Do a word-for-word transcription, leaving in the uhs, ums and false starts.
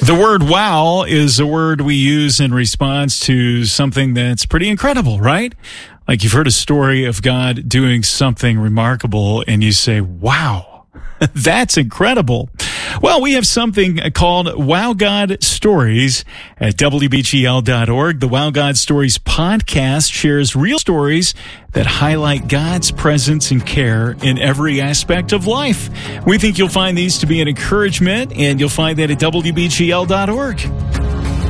The word wow is a word we use in response to something that's pretty incredible, right? Like you've heard a story of God doing something remarkable and you say, wow, that's incredible. Well, we have something called Wow God Stories at W B G L dot org. The Wow God Stories podcast shares real stories that highlight God's presence and care in every aspect of life. We think you'll find these to be an encouragement, and you'll find that at W B G L dot org.